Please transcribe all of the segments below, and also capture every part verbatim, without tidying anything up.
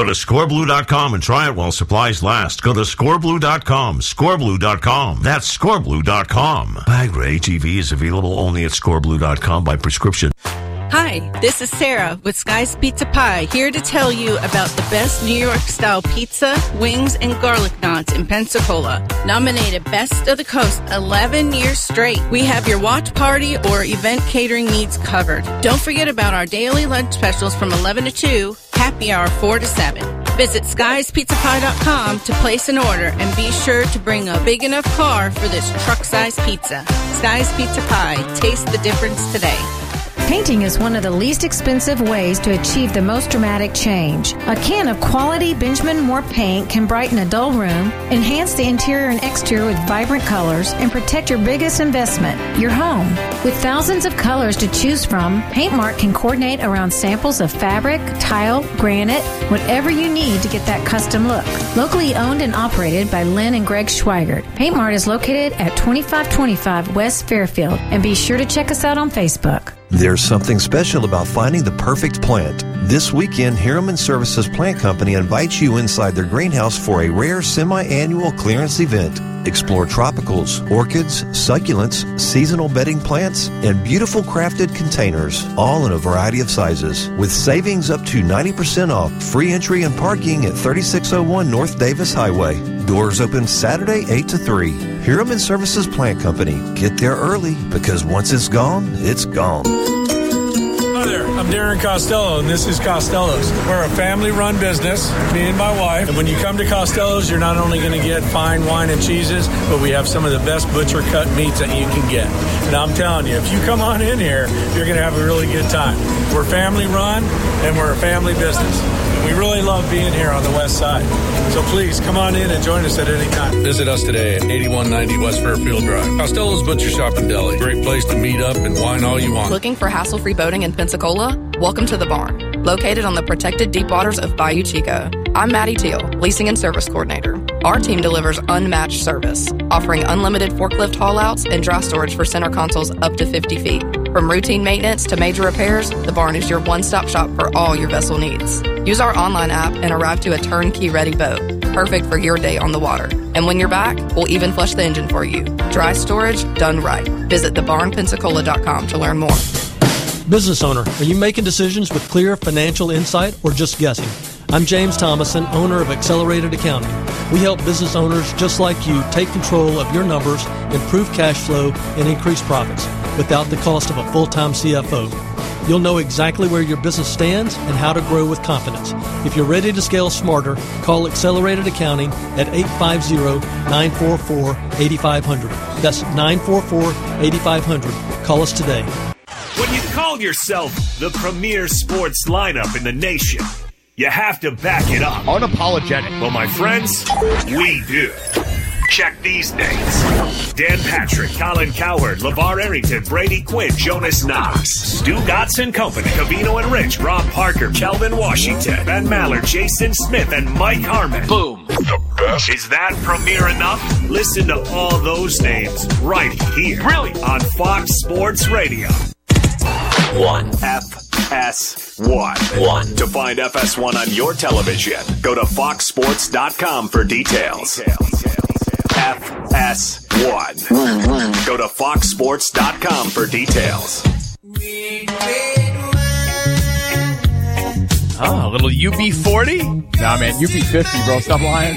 Go to score blue dot com and try it while supplies last. Go to score blue dot com, score blue dot com. That's score blue dot com. Viagra H E V is available only at score blue dot com by prescription. Hi, this is Sarah with Sky's Pizza Pie, here to tell you about the best New York-style pizza, wings, and garlic knots in Pensacola. Nominated Best of the Coast eleven years straight. We have your watch party or event catering needs covered. Don't forget about our daily lunch specials from eleven to two, happy hour four to seven. Visit skies pizza pie dot com to place an order and be sure to bring a big enough car for this truck-sized pizza. Sky's Pizza Pie. Taste the difference today. Painting is one of the least expensive ways to achieve the most dramatic change. A can of quality Benjamin Moore paint can brighten a dull room, enhance the interior and exterior with vibrant colors, and protect your biggest investment, your home. With thousands of colors to choose from, Paint Mart can coordinate around samples of fabric, tile, granite, whatever you need to get that custom look. Locally owned and operated by Lynn and Greg Schweigert, Paint Mart is located at twenty-five twenty-five West Fairfield, and be sure to check us out on Facebook. There's something special about finding the perfect plant. This weekend, Harriman Services Plant Company invites you inside their greenhouse for a rare semi-annual clearance event. Explore tropicals, orchids, succulents, seasonal bedding plants, and beautiful crafted containers, all in a variety of sizes. With savings up to ninety percent off, free entry and parking at thirty-six oh one North Davis Highway. Doors open Saturday eight to three. Harriman Services Plant Company. Get there early, because once it's gone, it's gone. Hi there, I'm Darren Costello, and this is Costello's. We're a family-run business, me and my wife. And when you come to Costello's, you're not only going to get fine wine and cheeses, but we have some of the best butcher-cut meats that you can get. And I'm telling you, if you come on in here, you're going to have a really good time. We're family-run, and we're a family business. And we really love being here on the west side. So please, come on in and join us at any time. Visit us today at eighty-one ninety West Fairfield Drive. Costello's Butcher Shop and Deli. Great place to meet up and wine all you want. Looking for hassle-free boating in Pensacola? Welcome to the Barn, located on the protected deep waters of Bayou Chico. I'm Maddie Teal, Leasing and Service Coordinator. Our team delivers unmatched service, offering unlimited forklift haul-outs and dry storage for center consoles up to fifty feet. From routine maintenance to major repairs, the Barn is your one-stop shop for all your vessel needs. Use our online app and arrive to a turnkey-ready boat, perfect for your day on the water. And when you're back, we'll even flush the engine for you. Dry storage done right. Visit the barn pensacola dot com to learn more. Business owner, are you making decisions with clear financial insight or just guessing? I'm James Thomason, owner of Accelerated Accounting. We help business owners just like you take control of your numbers, improve cash flow, and increase profits without the cost of a full-time C F O. You'll know exactly where your business stands and how to grow with confidence. If you're ready to scale smarter, call Accelerated Accounting at eight five zero, nine four four, eight five zero zero. That's nine four four, eight five zero zero. Call us today. When you call yourself the premier sports lineup in the nation, you have to back it up. Unapologetic. Well, my friends, we do. Check these names: Dan Patrick, Colin Cowherd, LeVar Arrington, Brady Quinn, Jonas Knox, Stu Gotts and Company, Covino and Rich, Rob Parker, Kelvin Washington, Ben Mallard, Jason Smith, and Mike Harmon. Boom. The best. Is that premier enough? Listen to all those names right here. Really? On Fox Sports Radio. One. F S one. One. To find F S one on your television, go to fox sports dot com for details. F S one. One, one. Go to fox sports dot com for details. Oh, a little U B forty? Nah, man, U B fifty, bro. Stop lying.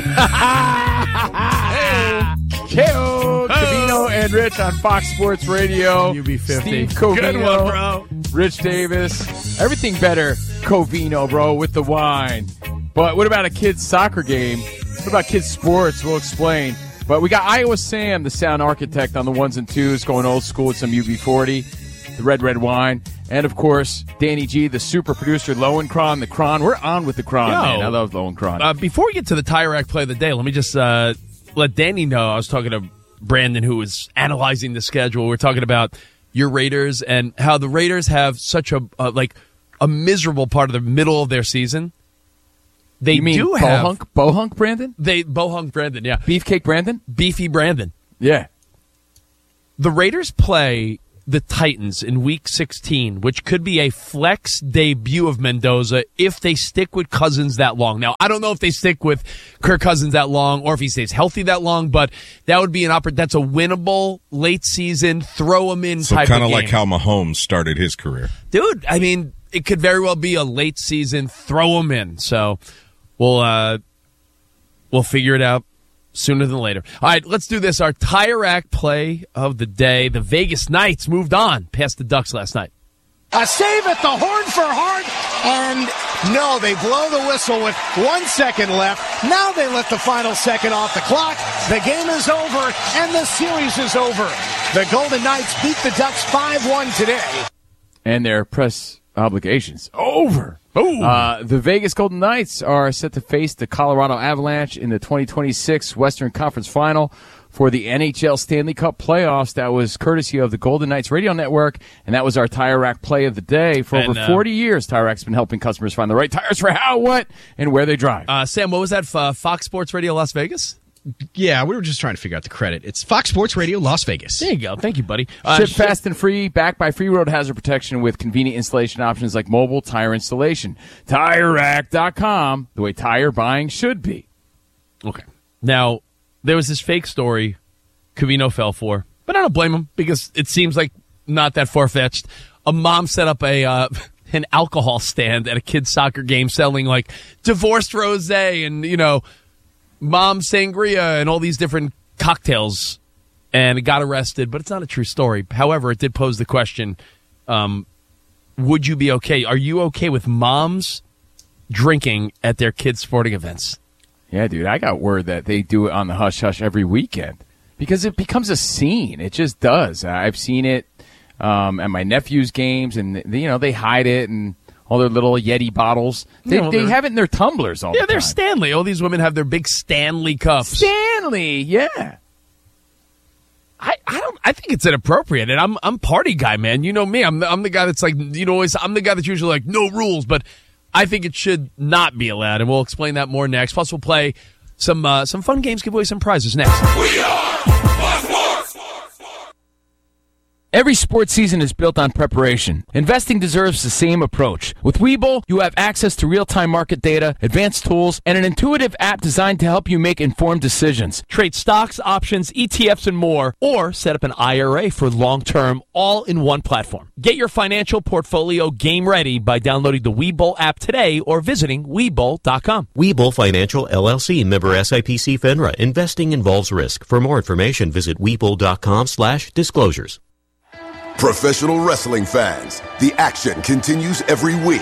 K-O, Covino and Rich on Fox Sports Radio. U B fifty. Steve Covino, good one, bro. Rich Davis. Everything better, Covino, bro, with the wine. But what about a kid's soccer game? What about kids' sports? We'll explain. But we got Iowa Sam, the sound architect, on the ones and twos, going old school with some U B forty, the red, red wine. And, of course, Danny G, the super producer, Lowenkron, the Kron. We're on with the Kron, Yo, man. I love Lowenkron. Uh, before we get to the Tire Rack play of the day, let me just uh, let Danny know. I was talking to Brandon, who was analyzing the schedule. We're talking about your Raiders and how the Raiders have such a uh, like a miserable part of the middle of their season. They you mean do Bohunk, have Bohunk Brandon? They Bohunk Brandon, yeah. Beefcake Brandon? Beefy Brandon. Yeah. The Raiders play the Titans in Week sixteen, which could be a flex debut of Mendoza if they stick with Cousins that long. Now, I don't know if they stick with Kirk Cousins that long or if he stays healthy that long, but that would be an oppor- that's a winnable late season, throw him in so type of kind game. of like how Mahomes started his career. Dude, I mean, it could very well be a late season, throw him in. So we'll uh, we'll figure it out sooner than later. All right, let's do this. Our Tire Rack play of the day. The Vegas Knights moved on past the Ducks last night. A save at the horn for Hart, and no, they blow the whistle with one second left. Now they let the final second off the clock. The game is over, and the series is over. The Golden Knights beat the Ducks five one today. And their press obligations over. Uh, the Vegas Golden Knights are set to face the Colorado Avalanche in the twenty twenty-six Western Conference Final for the N H L Stanley Cup playoffs. That was courtesy of the Golden Knights Radio Network, and that was our Tire Rack play of the day. For and, over uh, forty years, Tire Rack's been helping customers find the right tires for how, what, and where they drive. Uh, Sam, what was that, uh, Fox Sports Radio Las Vegas? Yeah, we were just trying to figure out the credit. It's Fox Sports Radio Las Vegas. There you go. Thank you, buddy. Uh, Ship fast and free, backed by free road hazard protection with convenient installation options like mobile tire installation. Tire Rack dot com, the way tire buying should be. Okay. Now, there was this fake story Covino fell for, but I don't blame him because it seems like not that far-fetched. A mom set up a uh, an alcohol stand at a kid's soccer game selling, like, divorced rosé and, you know, Mom Sangria and all these different cocktails, and it got arrested, but it's not a true story. However, it did pose the question, um, would you be okay? Are you okay with moms drinking at their kids' sporting events? Yeah, dude, I got word that they do it on the hush-hush every weekend because it becomes a scene. It just does. I've seen it um, at my nephew's games, and, you know, they hide it and all their little Yeti bottles. They, no, they have it in their tumblers all yeah, the time. Yeah, they're Stanley. All these women have their big Stanley cups. Stanley, yeah. I, I don't. I think it's inappropriate, and I'm I'm party guy, man. You know me. I'm the, I'm the guy that's like, you know, always, I'm the guy that's usually like no rules, but I think it should not be allowed, and we'll explain that more next. Plus, we'll play some uh, some fun games, give away some prizes next. We are Fox Sports. Every sports season is built on preparation. Investing deserves the same approach. With Webull, you have access to real-time market data, advanced tools, and an intuitive app designed to help you make informed decisions. Trade stocks, options, E T Fs, and more, or set up an I R A for long-term, all in one platform. Get your financial portfolio game ready by downloading the Webull app today or visiting Webull dot com. Webull Financial, L L C, member S I P C FINRA. Investing involves risk. For more information, visit Webull dot com slash disclosures. Professional wrestling fans, the action continues every week.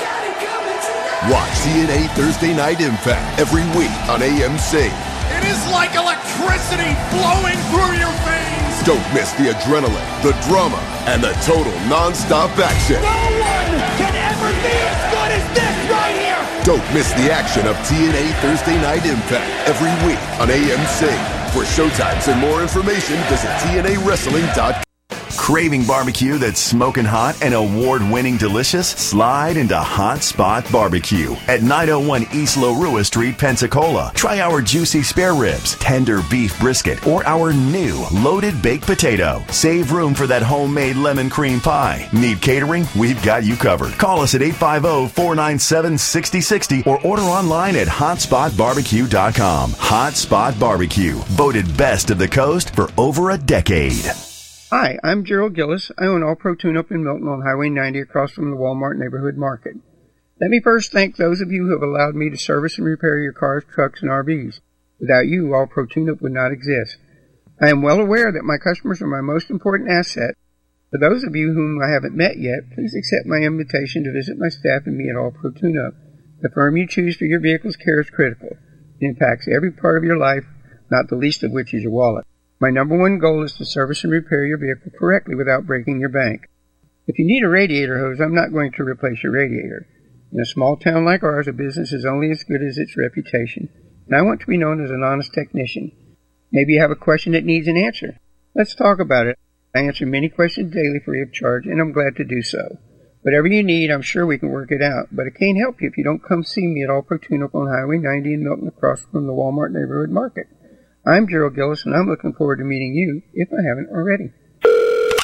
Watch T N A Thursday Night Impact every week on A M C. It is like electricity flowing through your veins. Don't miss the adrenaline, the drama, and the total non-stop action. No one can ever be as good as this right here. Don't miss the action of T N A Thursday Night Impact every week on A M C. For showtimes and more information, visit T N A wrestling dot com. Craving barbecue that's smoking hot and award-winning delicious? Slide into Hot Spot Barbecue at nine oh one East Larua Street, Pensacola. Try our juicy spare ribs, tender beef brisket, or our new loaded baked potato. Save room for that homemade lemon cream pie. Need catering? We've got you covered. Call us at eight five zero, four nine seven, six zero six zero or order online at hot spot barbecue dot com. Hot Spot Barbecue, voted best of the coast for over a decade. Hi, I'm Gerald Gillis. I own All Pro Tune Up in Milton on Highway ninety across from the Walmart Neighborhood Market. Let me first thank those of you who have allowed me to service and repair your cars, trucks, and R Vs. Without you, All Pro Tune Up would not exist. I am well aware that my customers are my most important asset. For those of you whom I haven't met yet, please accept my invitation to visit my staff and me at All Pro Tune Up. The firm you choose for your vehicle's care is critical. It impacts every part of your life, not the least of which is your wallet. My number one goal is to service and repair your vehicle correctly without breaking your bank. If you need a radiator hose, I'm not going to replace your radiator. In a small town like ours, a business is only as good as its reputation, and I want to be known as an honest technician. Maybe you have a question that needs an answer. Let's talk about it. I answer many questions daily free of charge, and I'm glad to do so. Whatever you need, I'm sure we can work it out, but I can't help you if you don't come see me at All Pro Tune Up on Highway ninety in Milton across from the Walmart Neighborhood Market. I'm Gerald Gillis, and I'm looking forward to meeting you, if I haven't already.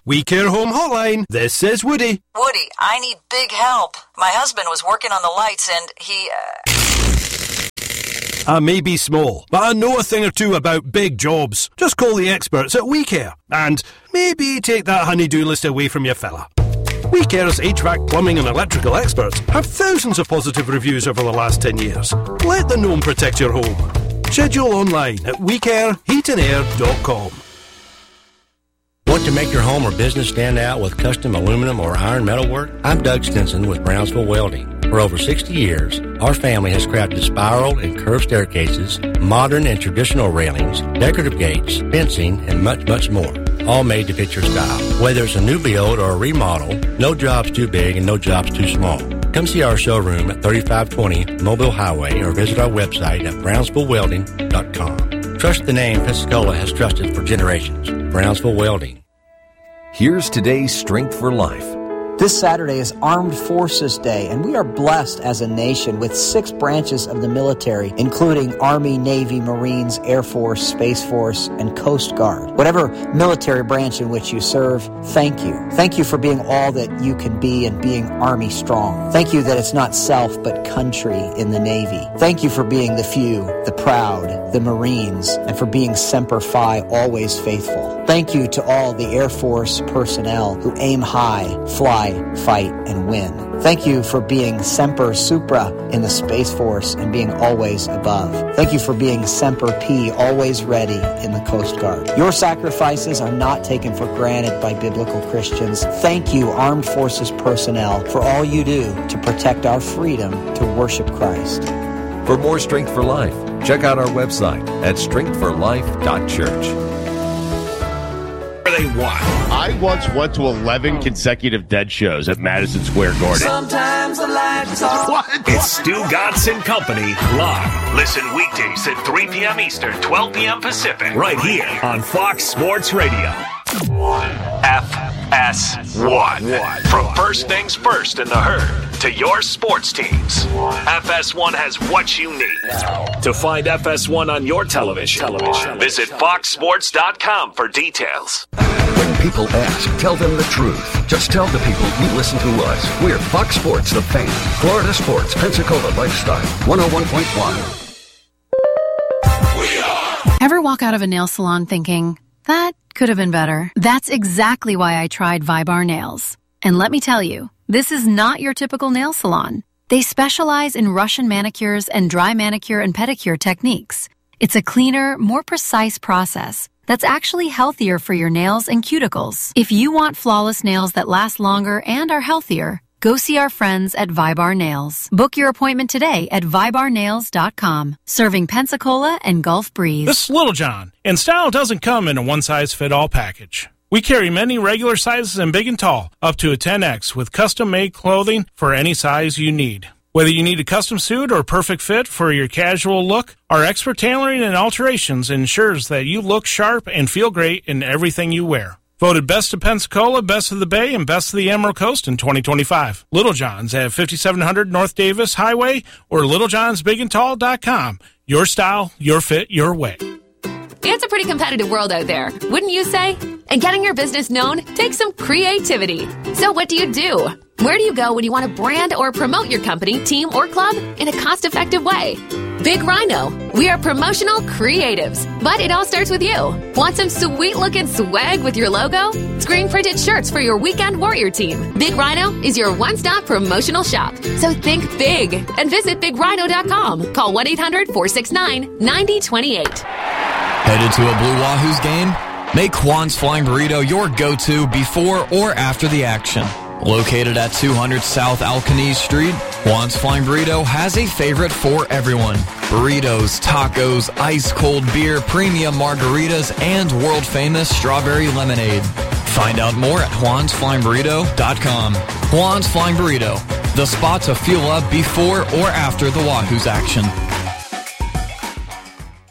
We Care Home Hotline. This is Woody. Woody, I need big help. My husband was working on the lights and he, uh... I may be small, but I know a thing or two about big jobs. Just call the experts at We Care. And maybe take that honey-do list away from your fella. We Care's H V A C, plumbing and electrical experts have thousands of positive reviews over the last ten years. Let the gnome protect your home. Schedule online at we care heat and air dot com. Want to make your home or business stand out with custom aluminum or iron metal work? I'm Doug Stinson with Brownsville Welding. For over sixty years, our family has crafted spiral and curved staircases, modern and traditional railings, decorative gates, fencing, and much, much more. All made to fit your style. Whether it's a new build or a remodel, no job's too big and no job's too small. Come see our showroom at thirty-five twenty Mobile Highway or visit our website at brownsville welding dot com. Trust the name Pensacola has trusted for generations. Brownsville Welding. Here's today's Strength for Life. This Saturday is Armed Forces Day, and we are blessed as a nation with six branches of the military, including Army, Navy, Marines, Air Force, Space Force, and Coast Guard. Whatever military branch in which you serve, thank you. Thank you for being all that you can be and being Army strong. Thank you that it's not self but country in the Navy. Thank you for being the few, the proud, the Marines, and for being Semper Fi, always faithful. Thank you to all the Air Force personnel who aim high, fly, fight, and win. Thank you for being Semper Supra in the Space Force and being always above. Thank you for being Semper P, always ready in the Coast Guard. Your sacrifices are not taken for granted by biblical Christians. Thank you, Armed Forces personnel, for all you do to protect our freedom to worship Christ. For more Strength for Life, check out our website at strength for life dot church. They won. I once went to eleven consecutive Dead shows at Madison Square Garden. Sometimes the lights are... What? It's Stu Gatz and Company live. Listen weekdays at three p.m. Eastern, twelve p.m. Pacific, right here on Fox Sports Radio. F S one. From first things first in the herd to your sports teams, F S one has what you need. To find F S one on your television, television. visit fox sports dot com for details. When people ask, tell them the truth. Just tell the people you listen to us. We're Fox Sports The Fan. Florida Sports, Pensacola Lifestyle, one oh one point one. Ever walk out of a nail salon thinking, that could have been better? That's exactly why I tried Vibar Nails. And let me tell you, this is not your typical nail salon. They specialize in Russian manicures and dry manicure and pedicure techniques. It's a cleaner, more precise process that's actually healthier for your nails and cuticles. If you want flawless nails that last longer and are healthier, go see our friends at Vibar Nails. Book your appointment today at vibar nails dot com. Serving Pensacola and Gulf Breeze. This is Little John, and style doesn't come in a one-size-fit-all package. We carry many regular sizes and big and tall, up to a ten X, with custom-made clothing for any size you need. Whether you need a custom suit or perfect fit for your casual look, our expert tailoring and alterations ensures that you look sharp and feel great in everything you wear. Voted Best of Pensacola, Best of the Bay, and Best of the Emerald Coast in twenty twenty-five. Little John's at fifty-seven hundred North Davis Highway or little johns big and tall dot com. Your style, your fit, your way. It's a pretty competitive world out there, wouldn't you say? And getting your business known takes some creativity. So what do you do? Where do you go when you want to brand or promote your company, team, or club in a cost-effective way? Big Rhino. We are promotional creatives, but it all starts with you. Want some sweet-looking swag with your logo? Screen-printed shirts for your weekend warrior team. Big Rhino is your one-stop promotional shop. So think big and visit big rhino dot com. Call one eight hundred four six nine nine zero two eight. Headed to a Blue Wahoos game? Make Juan's Flying Burrito your go-to before or after the action. Located at two hundred South Alcanese Street, Juan's Flying Burrito has a favorite for everyone. Burritos, tacos, ice-cold beer, premium margaritas, and world-famous strawberry lemonade. Find out more at juans flying burrito dot com. Juan's Flying Burrito, the spot to fuel up before or after the Wahoos action.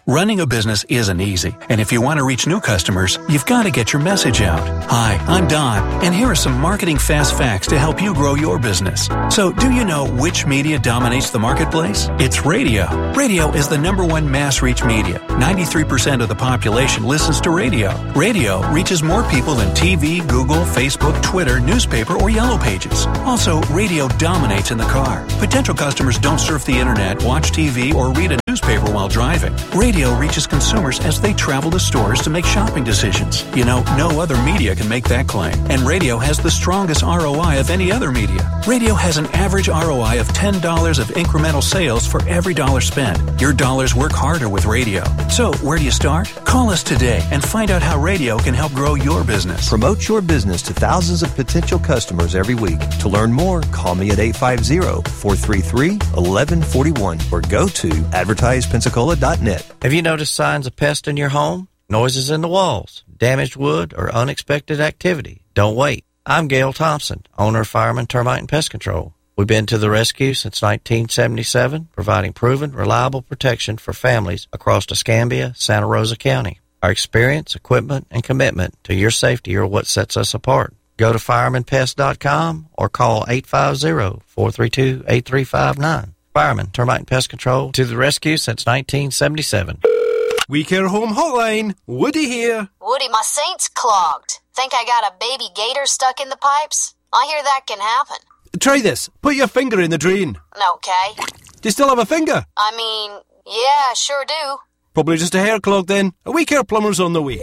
Running a business isn't easy, and if you want to reach new customers, you've got to get your message out. Hi, I'm Don, and here are some marketing fast facts to help you grow your business. So, do you know which media dominates the marketplace? It's radio. Radio is the number one mass reach media. ninety-three percent of the population listens to radio. Radio reaches more people than T V, Google, Facebook, Twitter, newspaper, or Yellow Pages. Also, radio dominates in the car. Potential customers don't surf the internet, watch T V, or read a newspaper while driving. Radio reaches consumers as they travel to stores to make shopping decisions. You know, no other media can make that claim. And radio has the strongest R O I of any other media. Radio has an average R O I of ten dollars of incremental sales for every dollar spent. Your dollars work harder with radio. So, where do you start? Call us today and find out how radio can help grow your business. Promote your business to thousands of potential customers every week. To learn more, call me at eight five zero, four three three, one one four one or go to advertise pensacola dot net. Have you noticed signs of pests in your home? Noises in the walls, damaged wood, or unexpected activity? Don't wait. I'm Gail Thompson, owner of Fireman Termite and Pest Control. We've been to the rescue since nineteen seventy-seven, providing proven, reliable protection for families across Escambia, Santa Rosa County. Our experience, equipment, and commitment to your safety are what sets us apart. Go to fireman pest dot com or call eight five zero, four three two, eight three five nine. Fireman Termite and Pest Control, to the rescue since nineteen seventy-seven. We Care Home Hotline, Woody here. Woody, my sink's clogged. Think I got a baby gator stuck in the pipes? I hear that can happen. Try this. Put your finger in the drain. Okay. Do you still have a finger? I mean, yeah, sure do. Probably just a hair clog then. A We Care plumber's on the way.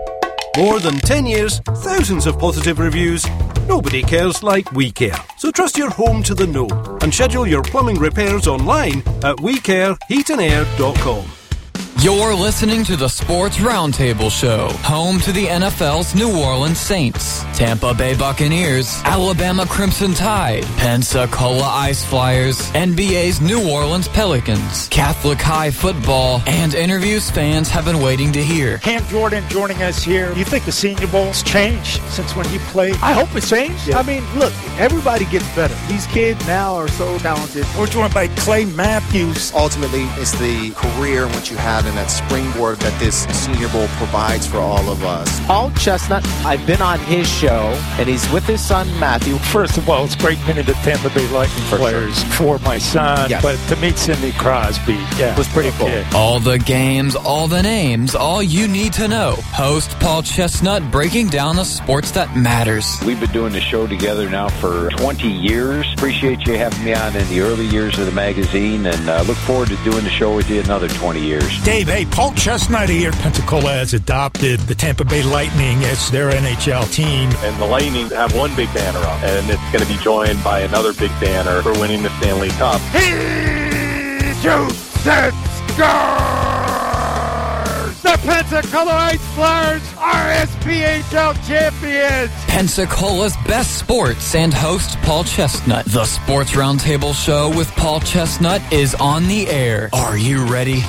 More than ten years, thousands of positive reviews. Nobody cares like We Care. So trust your home to the know and schedule your plumbing repairs online at we care heat and air dot com. You're listening to the Sports Roundtable Show, home to the N F L's New Orleans Saints, Tampa Bay Buccaneers, Alabama Crimson Tide, Pensacola Ice Flyers, N B A's New Orleans Pelicans, Catholic High Football, and interviews fans have been waiting to hear. Cam Jordan joining us here. You think the Senior Bowl's changed since when he played? I hope it's changed. Yeah. I mean, look, everybody gets better. These kids now are so talented. We're joined by Clay Matthews. Ultimately, it's the career once you have and that springboard that this Senior Bowl provides for all of us. Paul Chestnut, I've been on his show, and he's with his son, Matthew. First of all, it's great meeting the Tampa Bay Lightning for players sure. for my son, yes. But to meet Sidney Crosby, yeah, it was pretty cool. Yeah. All the games, all the names, all you need to know. Host Paul Chestnut breaking down the sports that matters. We've been doing the show together now for twenty years. Appreciate you having me on in the early years of the magazine, and uh, look forward to doing the show with you another twenty years. Dave, hey, Paul Chestnut here. Pensacola has adopted the Tampa Bay Lightning as their N H L team. And the Lightning have one big banner up, and it's going to be joined by another big banner for winning the Stanley Cup. He shoots and scores! The Pensacola Ice Flyers are S P H L champions! Pensacola's best sports and host Paul Chestnut. The Sports Roundtable Show with Paul Chestnut is on the air. Are you ready?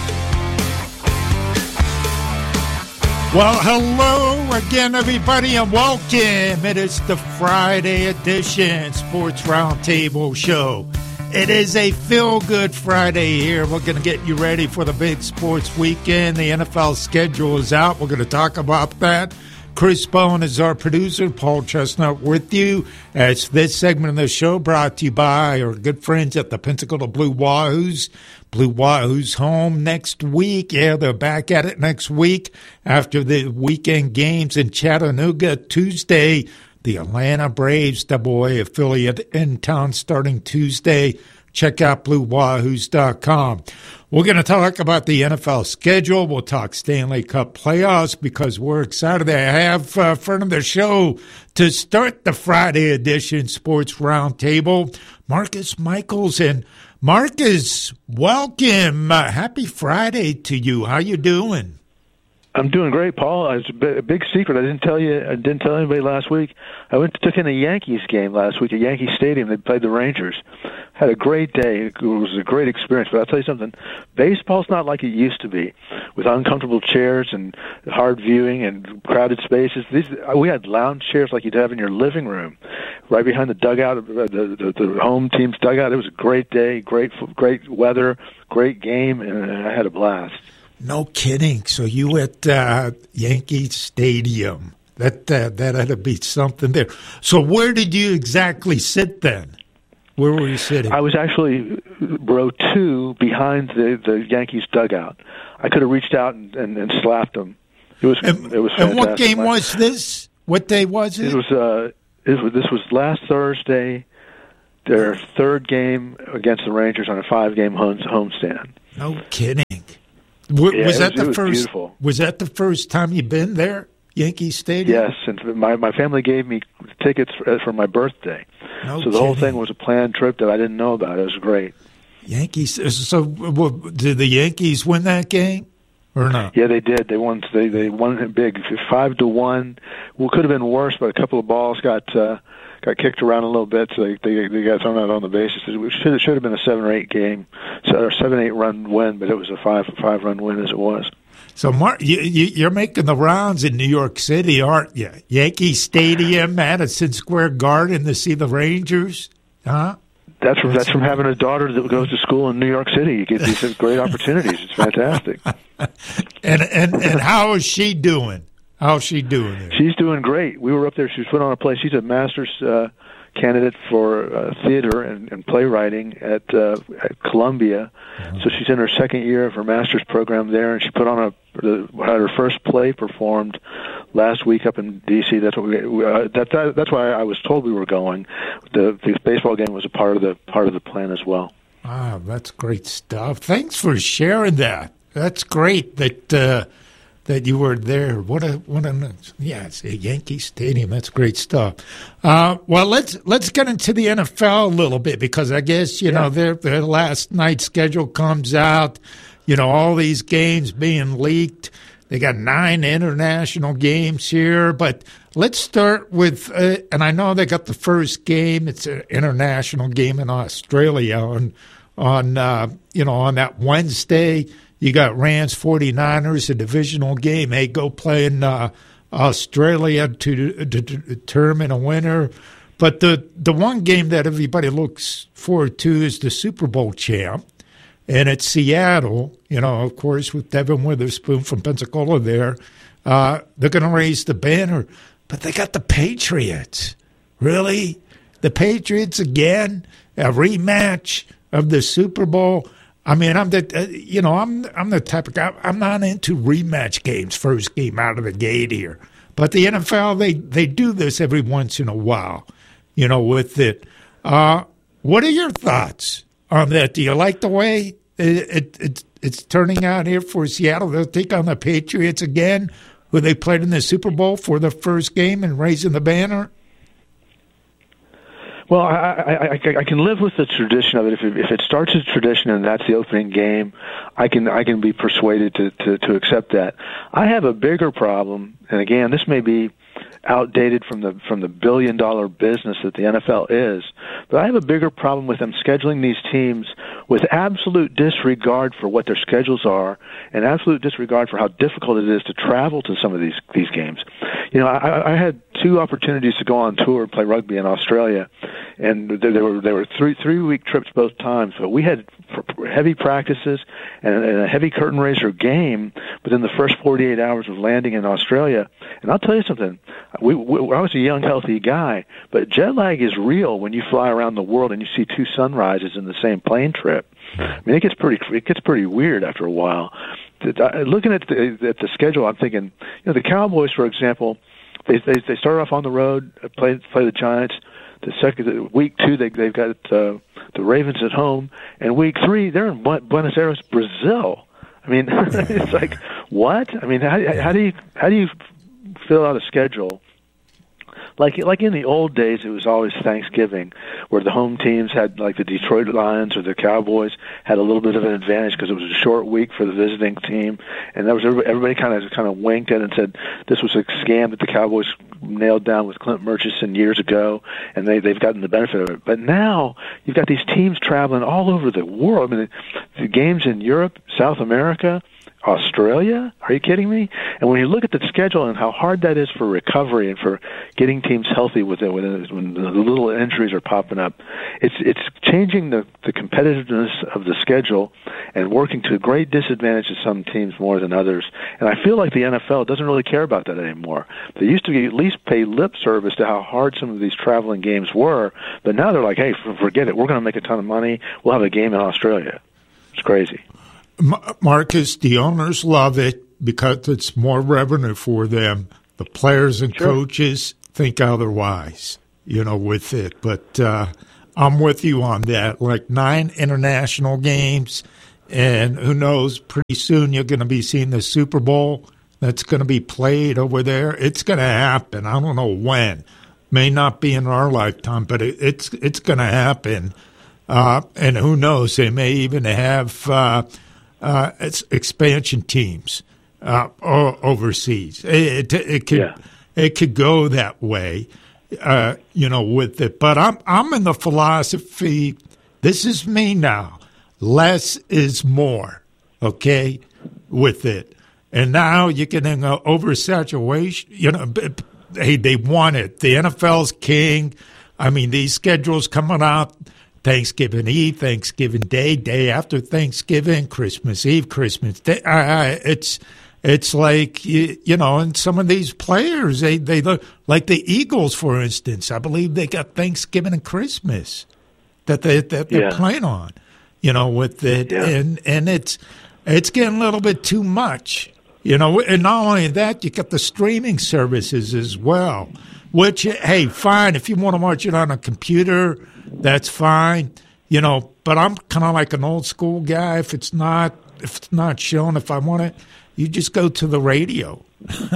Well, hello again, everybody, and welcome. It is the Friday edition Sports Roundtable Show. It is a feel-good Friday here. We're going to get you ready for the big sports weekend. The N F L schedule is out. We're going to talk about that. Chris Bone is our producer. Paul Chestnut with you. As this segment of the show brought to you by our good friends at the Pensacola Blue Wahoos. Blue Wahoo's home next week. Yeah, they're back at it next week after the weekend games in Chattanooga. Tuesday, the Atlanta Braves double A affiliate in town starting Tuesday. Check out blue wahoos dot com. We're going to talk about the N F L schedule. We'll talk Stanley Cup playoffs because we're excited to have a friend of the show to start the Friday edition Sports Roundtable, Marcus Michaels. And Marcus, welcome. Uh, happy Friday to you. How you doing? I'm doing great, Paul. It's a big secret. I didn't tell you. I didn't tell anybody last week. I went to, took in a Yankees game last week at Yankee Stadium. They played the Rangers. Had a great day. It was a great experience. But I'll tell you something. Baseball's not like it used to be, with uncomfortable chairs and hard viewing and crowded spaces. These we had lounge chairs like you'd have in your living room, right behind the dugout, the the, the home team's dugout. It was a great day. Great great weather. Great game, and I had a blast. No kidding. So you at uh, Yankee Stadium. That, uh, that had to be something there. So where did you exactly sit then? Where were you sitting? I was actually row two behind the, the Yankees dugout. I could have reached out and, and, and slapped them. It was and, it was fantastic. And what game My, was this? What day was it? It was uh, it was, this was last Thursday, their third game against the Rangers on a five-game home homestand. No kidding. W- yeah, was that was, the was first? Beautiful. Was that the first time you've been there? Yankee Stadium? Yes, and my my family gave me tickets for, for my birthday. No so the kidding. whole thing was a planned trip that I didn't know about. It was great. Yankees. So well, did the Yankees win that game or not? Yeah, they did. They won. They they won it big, five to one. Well, it could have been worse, but a couple of balls got uh, got kicked around a little bit, so they they, they got thrown out on the bases. It should it should have been a seven or eight game, so, or seven eight run win, but it was a five five run win as it was. So, Mark, you, you, you're making the rounds in New York City, aren't you? Yankee Stadium, Madison Square Garden to see the Rangers, huh? That's from that's from having a daughter that goes to school in New York City. You get these great opportunities. It's fantastic. and and and how is she doing? How's she doing there? She's doing great. We were up there. She was put on a play. She's a master's uh, candidate for uh, theater and, and playwriting at, uh, at Columbia. Mm-hmm. So she's in her second year of her master's program there, and she put on a had her first play performed last week up in D C. That's what we uh, that, that that's why I was told we were going. The, the baseball game was a part of the part of the plan as well. Ah, that's great stuff. Thanks for sharing that. That's great that uh, that you were there. What a what a yeah, it's a Yankee Stadium. That's great stuff. Uh, well, let's let's get into the N F L a little bit because I guess you yeah. know their their last night's schedule comes out. You know, all these games being leaked. They got nine international games here, but let's start with, uh, and I know they got the first game. It's an international game in Australia on, on uh, you know, on that Wednesday. You got Rams forty-niners, a divisional game. They go play in uh, Australia to, to, to determine a winner. But the, the one game that everybody looks forward to is the Super Bowl champ. And it's Seattle, you know, of course, with Devin Witherspoon from Pensacola there. Uh, they're going to raise the banner. But they got the Patriots. Really? The Patriots again? A rematch of the Super Bowl? I mean, I'm the, uh, you know, I'm I'm the type of guy, I'm not into rematch games, first game out of the gate here. But the N F L, they, they do this every once in a while, you know, with it. Uh, what are your thoughts on that? Do you like the way it, it, it it's turning out here for Seattle? They'll take on the Patriots again, who they played in the Super Bowl for the first game and raising the banner? Well, I, I, I, I can live with the tradition of it. If it, if it starts as tradition and that's the opening game, I can I can be persuaded to, to, to accept that. I have a bigger problem, and again, this may be outdated from the from the billion dollar business that the N F L is, but I have a bigger problem with them scheduling these teams with absolute disregard for what their schedules are and absolute disregard for how difficult it is to travel to some of these these games. You know, I, I had two opportunities to go on tour and play rugby in Australia, and there, there were there were three three week trips both times. But we had heavy practices and, and a heavy curtain raiser game within the first forty-eight hours of landing in Australia. And I'll tell you something. We, we, I was a young, healthy guy, but jet lag is real when you fly around the world and you see two sunrises in the same plane trip. I mean, it gets pretty it gets pretty weird after a while. Looking at the, at the schedule, I'm thinking, you know, the Cowboys, for example, they they, they start off on the road, play play the Giants. The second week two, they they've got uh, the Ravens at home, and week three they're in Buenos Aires, Brazil. I mean, it's like what? I mean, how, how do you how do you fill out a schedule? Like like in the old days, it was always Thanksgiving, where the home teams had, like the Detroit Lions or the Cowboys, had a little bit of an advantage because it was a short week for the visiting team, and that was everybody, everybody kind of kind of winked at it and said this was a scam that the Cowboys nailed down with Clint Murchison years ago, and they they've gotten the benefit of it. But now you've got these teams traveling all over the world. I mean, the, the games in Europe, South America, Australia? Are you kidding me? And when you look at the schedule and how hard that is for recovery and for getting teams healthy with it, when the little injuries are popping up, it's it's changing the, the competitiveness of the schedule and working to great disadvantage of some teams more than others. And I feel like the N F L doesn't really care about that anymore. They used to at least pay lip service to how hard some of these traveling games were, but now they're like, hey, forget it. We're going to make a ton of money. We'll have a game in Australia. It's crazy. Marcus, the owners love it because it's more revenue for them. The players and sure. coaches think otherwise, you know, with it. But uh, I'm with you on that. Like nine international games, and who knows, pretty soon you're going to be seeing the Super Bowl that's going to be played over there. It's going to happen. I don't know when. May not be in our lifetime, but it, it's it's going to happen. Uh, and who knows, they may even have uh, – Uh, it's expansion teams uh, overseas. It, it, it could yeah. it could go that way, uh, you know, with it. But I'm I'm in the philosophy. This is me now. Less is more. Okay, with it. And now you're getting an oversaturation. You know, hey, they want it. The N F L's king. I mean, these schedules coming out. Thanksgiving Eve, Thanksgiving Day, day after Thanksgiving, Christmas Eve, Christmas Day. Uh, it's it's like, you, you know, and some of these players, they, they look like the Eagles, for instance. I believe they got Thanksgiving and Christmas that, they, that they're yeah. playing on, you know, with it. Yeah. And, and it's, it's getting a little bit too much, you know. And not only that, you got the streaming services as well, which, hey, fine, if you want to watch it on a computer, that's fine, you know, but I'm kind of like an old school guy. If it's not, if it's not shown, if I want it, you just go to the radio,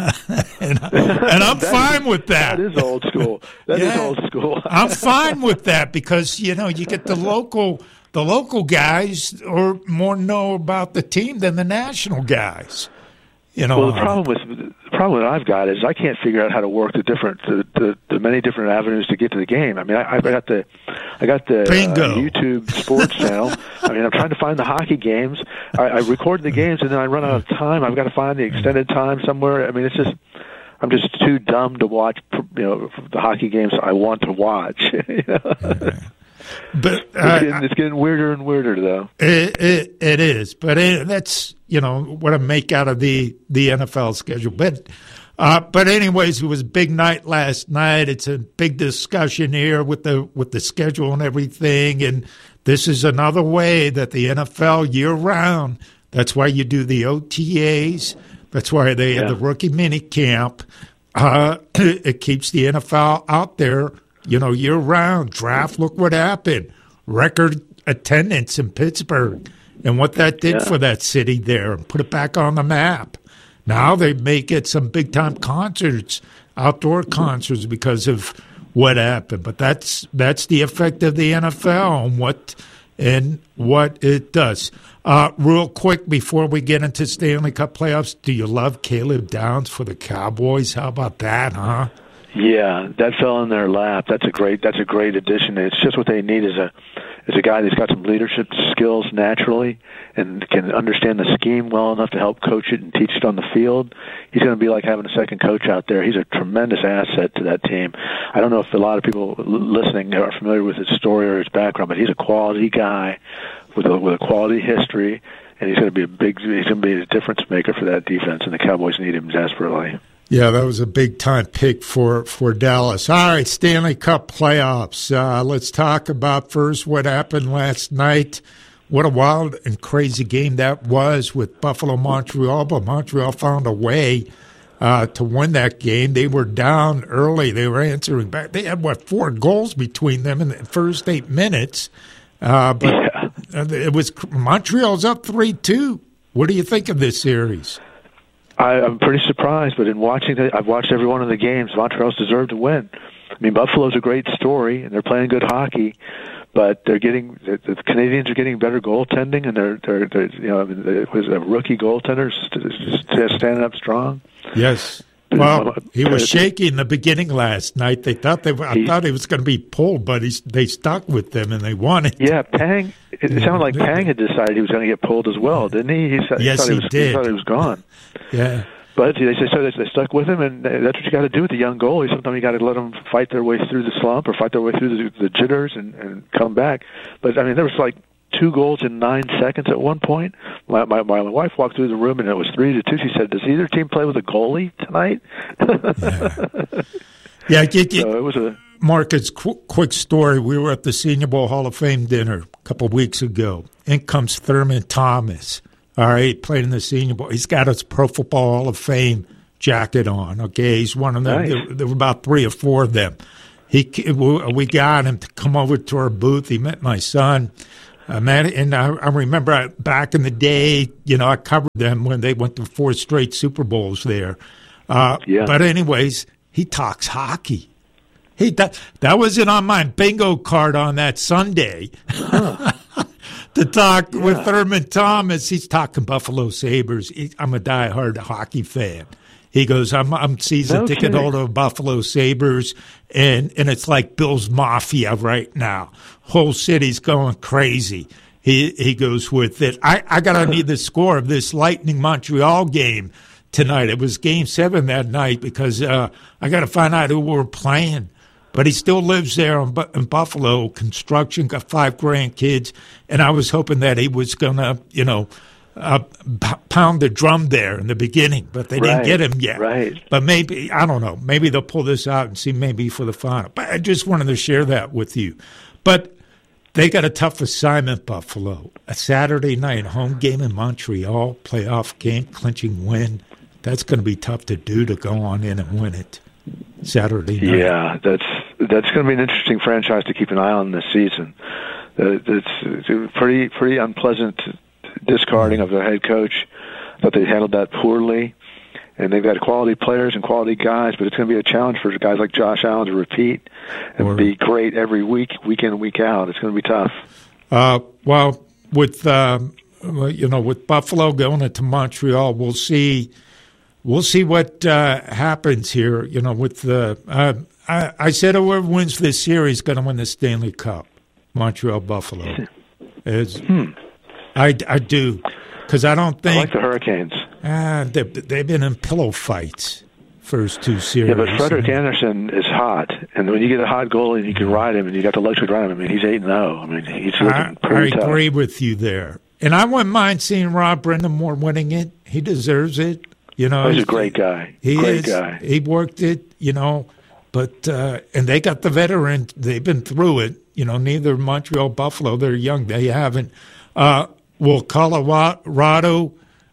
and, and I'm fine is, with that. That is old school. That yeah, is old school. I'm fine with that because you know you get the local, the local guys, or more know about the team than the national guys. You know, well, the problem with the problem that I've got is I can't figure out how to work the different the, the, the many different avenues to get to the game. I mean, I, I got the I got the uh, YouTube Sports channel. I mean, I'm trying to find the hockey games. I, I record the games and then I run out of time. I've got to find the extended time somewhere. I mean, it's just I'm just too dumb to watch. You know, the hockey games I want to watch. You know? But uh, it's, getting, it's getting weirder and weirder, though. It it, it is, but it, that's you know what I make out of the, the N F L schedule. But uh, but anyways, it was a big night last night. It's a big discussion here with the with the schedule and everything. And this is another way that the N F L year round. That's why you do the O T As. That's why they yeah. have the rookie mini camp. Uh, it keeps the N F L out there. You know, year-round draft, look what happened. Record attendance in Pittsburgh and what that did yeah. for that city there and put it back on the map. Now they may get some big-time concerts, outdoor concerts because of what happened. But that's that's the effect of the N F L and what, and what it does. Uh, real quick, before we get into Stanley Cup playoffs, do you love Caleb Downs for the Cowboys? How about that, huh? Yeah, that fell in their lap. That's a great. That's a great addition. It's just what they need is a is a guy that's got some leadership skills naturally and can understand the scheme well enough to help coach it and teach it on the field. He's going to be like having a second coach out there. He's a tremendous asset to that team. I don't know if a lot of people listening are familiar with his story or his background, but he's a quality guy with a with a quality history, and he's going to be a big. He's going to be a difference maker for that defense, and the Cowboys need him desperately. Yeah, that was a big-time pick for, for Dallas. All right, Stanley Cup playoffs. Uh, let's talk about first what happened last night. What a wild and crazy game that was with Buffalo-Montreal, but Montreal found a way uh, to win that game. They were down early. They were answering back. They had, what, four goals between them in the first eight minutes. Uh, but yeah. it was Montreal's up three two. What do you think of this series? I, I'm pretty surprised, but in watching the, I've watched every one of the games. Montreal's deserved to win. I mean, Buffalo's a great story, and they're playing good hockey, but they're getting the, the Canadians are getting better goaltending, and they're they're, they're you know I mean, it was a rookie goaltender standing up strong. Yes. Well, he was shaky in the beginning last night. They thought they, I he, thought he was going to be pulled, but he, they stuck with them and they won it. Yeah, Pang, it sounded like Pang had decided he was going to get pulled as well, didn't he? He, he yes, thought he, he was, did. He thought he was gone. Yeah. But they so they stuck with him, and that's what you got to do with the young goalie. Sometimes you got to let them fight their way through the slump or fight their way through the, the jitters and, and come back. But I mean, there was like two goals in nine seconds at one point. My, my my wife walked through the room, and it was three to two. She said, "Does either team play with a goalie tonight?" yeah, yeah it, so it was a Marcus. Qu- quick story: we were at the Senior Bowl Hall of Fame dinner a couple of weeks ago. In comes Thurman Thomas. All right, played in the Senior Bowl. He's got his Pro Football Hall of Fame jacket on. Okay, he's one of them. Nice. There, there were about three or four of them. He, we got him to come over to our booth. He met my son. Uh, man, and I, I remember I, back in the day, you know, I covered them when they went to four straight Super Bowls there. Uh, yeah. But anyways, he talks hockey. He that that wasn't on my bingo card on that Sunday. Huh. To talk yeah. with Thurman Thomas, he's talking Buffalo Sabres. He, I'm a diehard hockey fan. He goes, I'm I'm season no ticket kidding. holder of Buffalo Sabres, and, and it's like Bill's Mafia right now. Whole city's going crazy. He he goes with it. I, I got to need the score of this Lightning Montreal game tonight. It was game seven that night because uh, I got to find out who we're playing. But he still lives there in, in Buffalo, construction, got five grandkids, and I was hoping that he was going to, you know, uh, p- pound the drum there in the beginning, but they right, didn't get him yet. Right. But maybe, I don't know, maybe they'll pull this out and see maybe for the final. But I just wanted to share that with you. But they got a tough assignment, Buffalo. A Saturday night home game in Montreal, playoff game, clinching win. That's going to be tough to do, to go on in and win it Saturday night. Yeah, that's that's going to be an interesting franchise to keep an eye on this season. Uh, it's, it's a pretty pretty unpleasant discarding of their head coach. Thought they handled that poorly, and they've got quality players and quality guys, but it's going to be a challenge for guys like Josh Allen to repeat and or, be great every week, week in and week out. It's going to be tough. Uh, well, with um, you know, with Buffalo going into Montreal, we'll see. We'll see what uh, happens here. You know, with the uh, I, I said whoever wins this series is going to win the Stanley Cup. Montreal Buffalo. hmm. I, I do, because I don't think I like the Hurricanes. Uh, they, they've been in pillow fights first two series. Yeah, but Frederick Anderson is hot, and when you get a hot goalie and you can ride him, and you got the luxury to ride him, I mean, he's eight and zero. I mean, he's looking I, pretty I tough. agree with you there, and I wouldn't mind seeing Rob Brindamore winning it. He deserves it. You know, oh, he's a great guy. He great is. guy. He worked it. You know, but uh, and they got the veteran. They've been through it. You know, neither Montreal, Buffalo. They're young. They haven't. Uh, will Colorado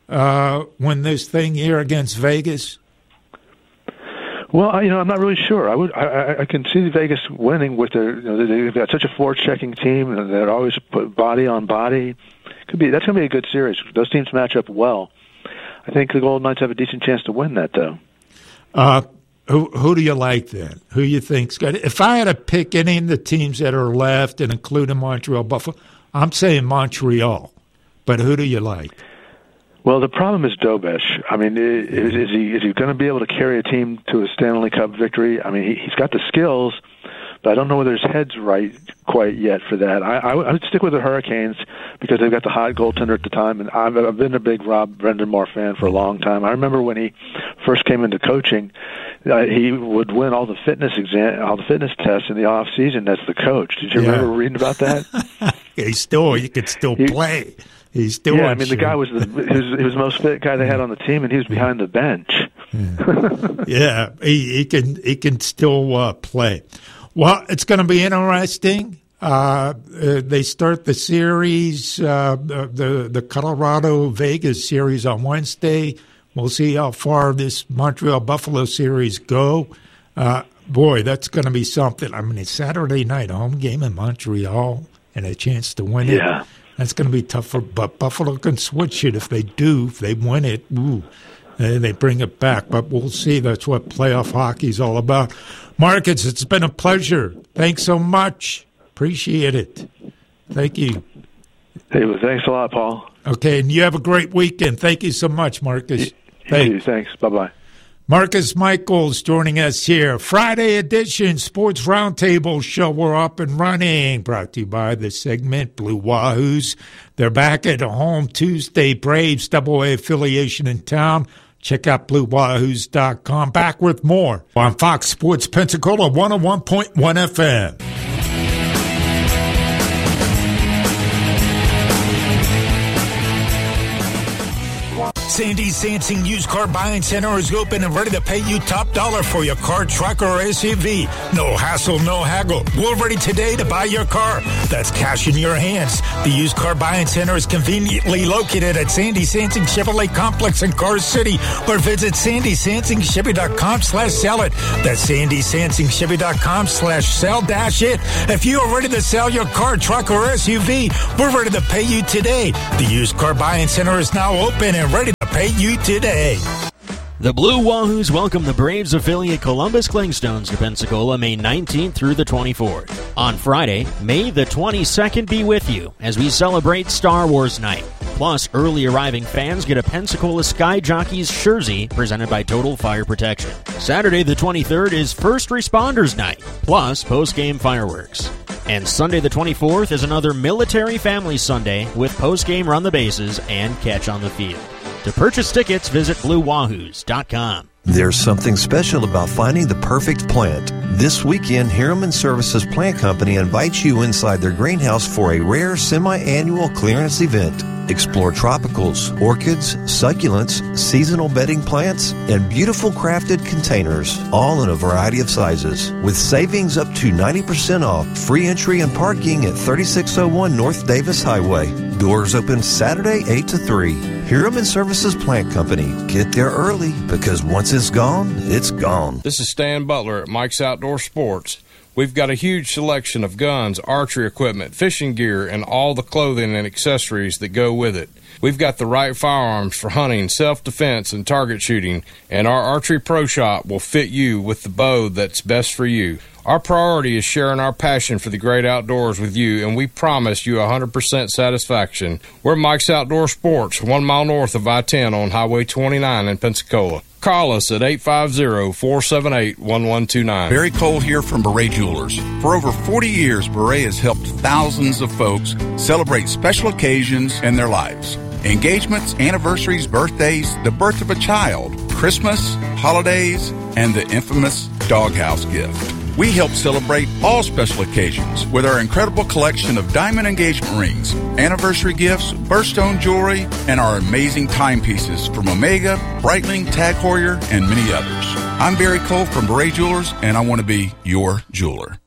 uh, win this thing here against Vegas? Well, I, you know, I'm not really sure. I would, I, I can see Vegas winning with their, you know, they've got such a forward-checking team, and they're always put body on body. Could be that's going to be a good series. Those teams match up well. I think the Golden Knights have a decent chance to win that, though. Uh, who who do you like then? Who you think's got? If I had to pick any of the teams that are left, and including Montreal, Buffalo, I'm saying Montreal. But who do you like? Well, the problem is Dobesh. I mean, is, is he is he going to be able to carry a team to a Stanley Cup victory? I mean, he, he's got the skills, but I don't know whether his head's right quite yet for that. I, I, I would stick with the Hurricanes because they've got the hot goaltender at the time, and I've, I've been a big Rob Brindamore fan for a long time. I remember when he first came into coaching, uh, he would win all the fitness exam, all the fitness tests in the off season as the coach. Did you yeah. remember reading about that? he still, you could still he, play. He's still yeah, I mean, sure. the guy was the he was, he was the most fit guy they had on the team, and he was behind the bench. yeah, yeah he, he can he can still uh, play. Well, it's going to be interesting. Uh, uh, they start the series, uh, the the Colorado Vegas series on Wednesday. We'll see how far this Montreal Buffalo series go. Uh, boy, that's going to be something. I mean, it's Saturday night, a home game in Montreal, and a chance to win it. Yeah. That's going to be tough for, but Buffalo can switch it if they do. If they win it, ooh, and they bring it back. But we'll see. That's what playoff hockey's all about. Marcus, it's been a pleasure. Thanks so much. Appreciate it. Thank you. Hey, well, thanks a lot, Paul. Okay, and you have a great weekend. Thank you so much, Marcus. You, you too. Thanks. Bye-bye. Marcus Michaels joining us here. Friday edition Sports Roundtable show. We're up and running. Brought to you by the segment Blue Wahoos. They're back at home Tuesday. Braves double A affiliation in town. Check out blue wahoos dot com. Back with more on Fox Sports Pensacola one oh one point one F M. Sandy Sansing Used Car Buying Center is open and ready to pay you top dollar for your car, truck, or S U V. No hassle, no haggle. We're ready today to buy your car. That's cash in your hands. The Used Car Buying Center is conveniently located at Sandy Sansing Chevrolet Complex in Car City, or visit sandy sansing chevy dot com slash sell it. That's sandy sansing chevy dot com slash sell dash it. If you are ready to sell your car, truck, or S U V, we're ready to pay you today. The Used Car Buying Center is now open and ready to pay you today. The Blue Wahoos welcome the Braves affiliate Columbus Clingstones to Pensacola May nineteenth through the twenty-fourth. On Friday, May the twenty-second be with you as we celebrate Star Wars Night. Plus, early arriving fans get a Pensacola Sky Jockeys jersey presented by Total Fire Protection. Saturday the twenty-third is First Responders Night, plus post-game fireworks. And Sunday the twenty-fourth is another Military Family Sunday with post-game run the bases and catch on the field. To purchase tickets, visit blue wahoos dot com. There's something special about finding the perfect plant. This weekend, Harriman Services Plant Company invites you inside their greenhouse for a rare semi-annual clearance event. Explore tropicals, orchids, succulents, seasonal bedding plants, and beautiful crafted containers, all in a variety of sizes. With savings up to ninety percent off, free entry and parking at thirty-six oh one North Davis Highway. Doors open Saturday eight to three. Harriman Services Plant Company. Get there early because once it's gone, it's gone. This is Stan Butler at Mike's Outdoor Sports. We've got a huge selection of guns, archery equipment, fishing gear, and all the clothing and accessories that go with it. We've got the right firearms for hunting, self-defense, and target shooting, and our Archery Pro Shop will fit you with the bow that's best for you. Our priority is sharing our passion for the great outdoors with you, and we promise you one hundred percent satisfaction. We're Mike's Outdoor Sports, one mile north of I ten on Highway twenty-nine in Pensacola. Call us at eight five zero, four seven eight, one one two nine. Barry Cole here from Beret Jewelers. For over forty years, Beret has helped thousands of folks celebrate special occasions in their lives. Engagements, anniversaries, birthdays, the birth of a child, Christmas, holidays, and the infamous doghouse gift. We help celebrate all special occasions with our incredible collection of diamond engagement rings, anniversary gifts, birthstone jewelry, and our amazing timepieces from Omega, Breitling, Tag Heuer, and many others. I'm Barry Cole from Beret Jewelers, and I want to be your jeweler.